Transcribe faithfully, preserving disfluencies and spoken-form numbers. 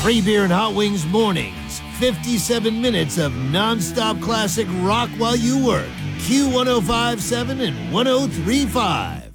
Free beer and hot wings mornings. fifty-seven minutes of nonstop classic rock while you work. Q one oh five point seven and one oh three point five.